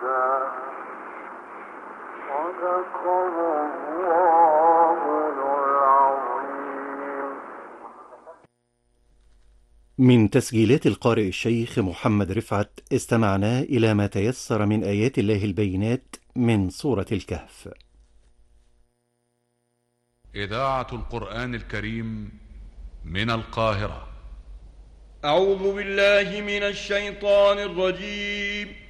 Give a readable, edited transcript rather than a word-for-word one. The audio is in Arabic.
من تسجيلات القارئ الشيخ محمد رفعت استمعنا إلى ما تيسر من آيات الله البينات من سورة الكهف. إذاعة القرآن الكريم من القاهرة. أعوذ بالله من الشيطان الرجيم.